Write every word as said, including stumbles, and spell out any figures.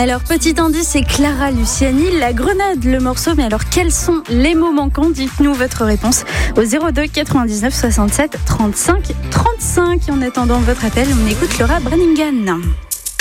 Alors, petit indice, c'est Clara Luciani, La Grenade, le morceau. Mais alors, quels sont les mots manquants? Dites-nous votre réponse au zéro deux quatre-vingt-dix-neuf soixante-sept trente-cinq trente-cinq. En attendant votre appel, on écoute Laura Brannigan.